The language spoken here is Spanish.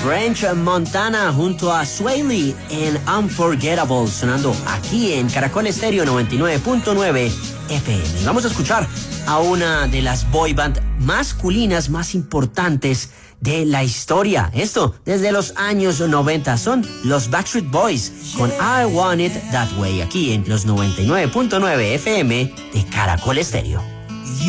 French Montana junto a Sway Lee en Unforgettable, sonando aquí en Caracol Estéreo 99.9 FM. Vamos a escuchar a una de las boy band masculinas más importantes de la historia. Esto desde los años 90. Son los Backstreet Boys con I Want It That Way, aquí en los 99.9 FM de Caracol Estéreo.